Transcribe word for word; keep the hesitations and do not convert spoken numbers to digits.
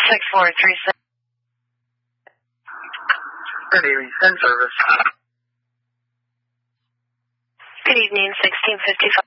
six four three six. Good evening, Sun Service. Good evening, sixteen fifty-five.